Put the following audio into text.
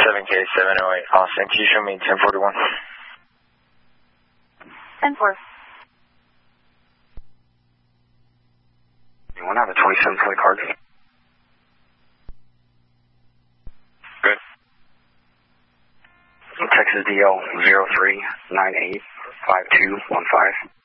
7K708 Austin, can you show me 1041? 10-4. You want to have a 27 plate card? Good. Texas DL 03985215.